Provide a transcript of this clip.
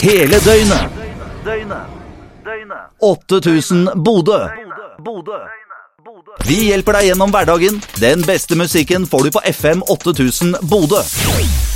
Hele døgnet. 8000 Bodø. Vi hjelper deg gjennom hverdagen. Den beste musikken får du på FM 8000 Bodø.